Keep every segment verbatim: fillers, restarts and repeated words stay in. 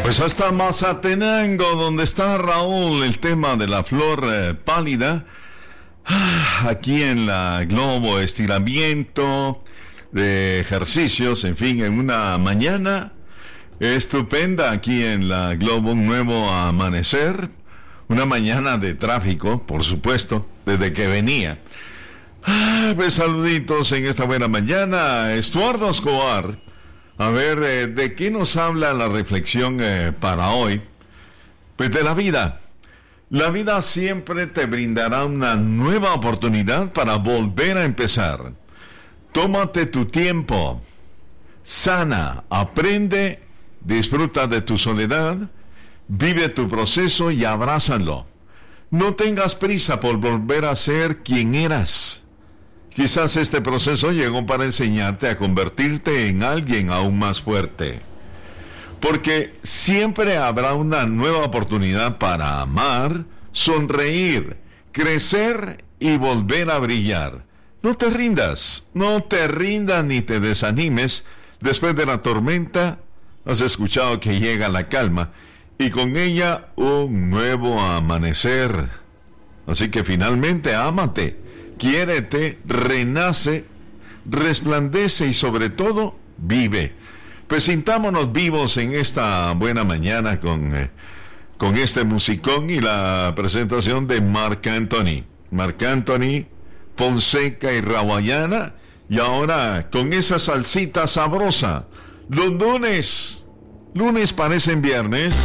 Pues hasta Mazatenango, donde está Raúl, el tema de la flor eh, pálida. Ah, aquí en la Globo, estiramiento, de ejercicios, en fin, en una mañana estupenda aquí en la Globo, un nuevo amanecer, una mañana de tráfico, por supuesto, desde que venía. Ah, pues saluditos en esta buena mañana, Estuardo Escobar. A ver, eh, ¿de qué nos habla la reflexión eh, para hoy? Pues de la vida. La vida siempre te brindará una nueva oportunidad para volver a empezar. Tómate tu tiempo. Sana, aprende, disfruta de tu soledad, vive tu proceso y abrázalo. No tengas prisa por volver a ser quien eras. Quizás este proceso llegó para enseñarte a convertirte en alguien aún más fuerte. Porque siempre habrá una nueva oportunidad para amar, sonreír, crecer y volver a brillar. No te rindas, no te rindas ni te desanimes. Después de la tormenta, has escuchado que llega la calma y con ella un nuevo amanecer. Así que finalmente ámate. Quiérete, renace, resplandece y sobre todo, vive. Pues sintámonos vivos en esta buena mañana con, eh, con este musicón y la presentación de Marc Anthony. Marc Anthony, Fonseca y Rawayana. Y ahora con esa salsita sabrosa. Los lunes, lunes parecen viernes.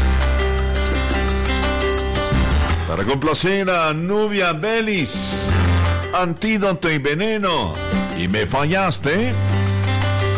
Para complacer a Nubia Belis. Antídoto y veneno. Y me fallaste.